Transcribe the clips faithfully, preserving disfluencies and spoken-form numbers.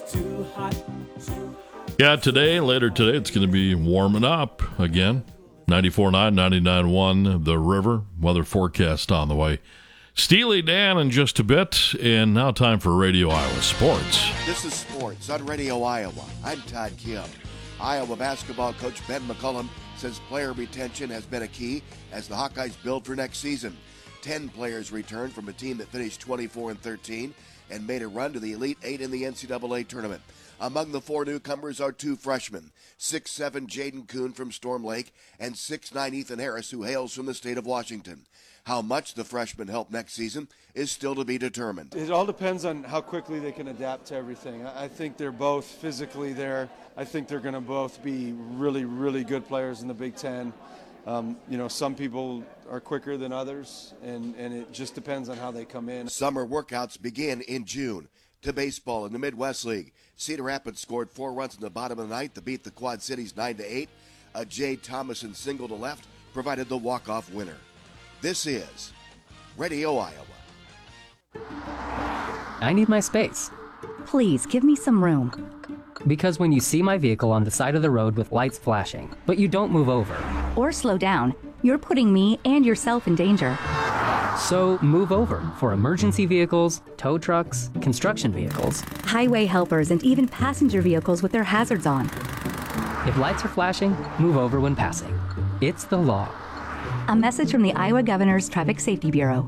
Yeah, today, later today, it's going to be warming up again. ninety-four point nine, ninety-nine point one, The River. Weather forecast on the way. Steely Dan in just a bit, and now time for Radio Iowa Sports. This is Sports on Radio Iowa. I'm Todd Kim. Iowa basketball coach Ben McCullum says player retention has been a key as the Hawkeyes build for next season. Ten players returned from a team that finished twenty-four and thirteen and made a run to the Elite Eight in the N C double A tournament. Among the four newcomers are two freshmen, six seven Jaden Kuhn from Storm Lake and six nine Ethan Harris, who hails from the state of Washington. How much the freshmen help next season is still to be determined. It all depends on how quickly they can adapt to everything. I think they're both physically there. I think they're going to both be really, really good players in the Big Ten. Um, you know, some people are quicker than others, and, and it just depends on how they come in. Summer workouts begin in June. To baseball in the Midwest League, Cedar Rapids scored four runs in the bottom of the ninth to beat the Quad Cities nine to eight. A Jade Thomason single to left provided the walk-off winner. This is Radio Iowa. I need my space. Please, give me some room. Because when you see my vehicle on the side of the road with lights flashing, but you don't move over. Or slow down, you're putting me and yourself in danger. So move over for emergency vehicles, tow trucks, construction vehicles, highway helpers, and even passenger vehicles with their hazards on. If lights are flashing, move over when passing. It's the law. A message from the Iowa Governor's Traffic Safety Bureau.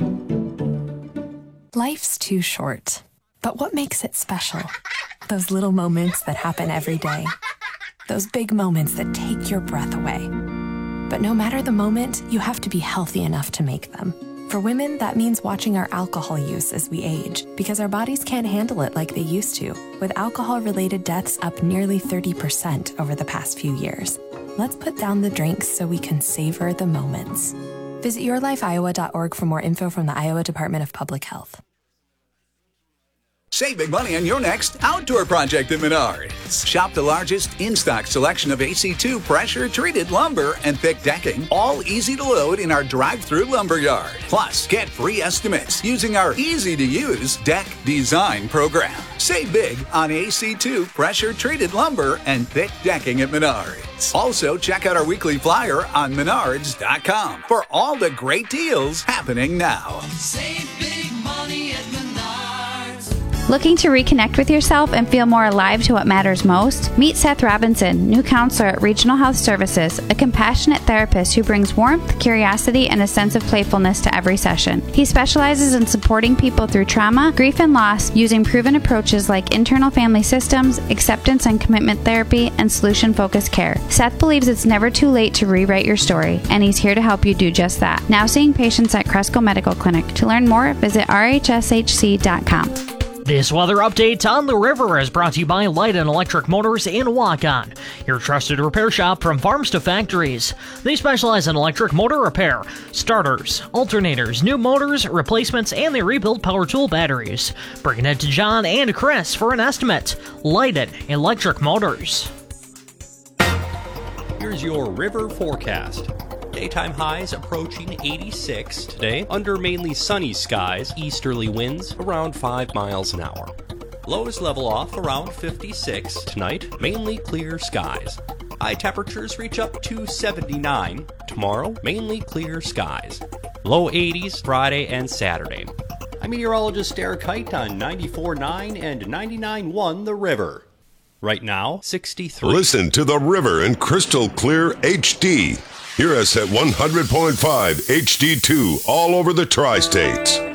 Life's too short, but what makes it special? Those little moments that happen every day. Those big moments that take your breath away. But no matter the moment, you have to be healthy enough to make them. For women, that means watching our alcohol use as we age, because our bodies can't handle it like they used to, with alcohol-related deaths up nearly thirty percent over the past few years. Let's put down the drinks so we can savor the moments. Visit your life iowa dot org for more info from the Iowa Department of Public Health. Save big money on your next outdoor project at Menards. Shop the largest in-stock selection of A C two pressure-treated lumber and thick decking, all easy to load in our drive-through lumber yard. Plus, get free estimates using our easy-to-use deck design program. Save big on A C two pressure-treated lumber and thick decking at Menards. Also, check out our weekly flyer on menards dot com for all the great deals happening now. Save big money at Menards. Looking to reconnect with yourself and feel more alive to what matters most? Meet Seth Robinson, new counselor at Regional Health Services, a compassionate therapist who brings warmth, curiosity, and a sense of playfulness to every session. He specializes in supporting people through trauma, grief, and loss using proven approaches like internal family systems, acceptance and commitment therapy, and solution-focused care. Seth believes it's never too late to rewrite your story, and he's here to help you do just that. Now seeing patients at Cresco Medical Clinic. To learn more, visit r h s h c dot com. This weather update on the river is brought to you by Light and Electric Motors in Walk-On, your trusted repair shop from farms to factories. They specialize in electric motor repair, starters, alternators, new motors, replacements, and they rebuild power tool batteries. Bring it to John and Chris for an estimate. Light and Electric Motors. Here's your river forecast. Daytime highs approaching eighty-six today, under mainly sunny skies, easterly winds around five miles an hour. Lows level off around fifty-six tonight, mainly clear skies. High temperatures reach up to seventy-nine. Tomorrow, mainly clear skies. Low eighties Friday and Saturday. I'm meteorologist Eric Height on ninety-four point nine and ninety-nine point one The River. Right now, sixty-three. Listen to The River in crystal clear H D. Hear us at one hundred point five H D two all over the tri-states.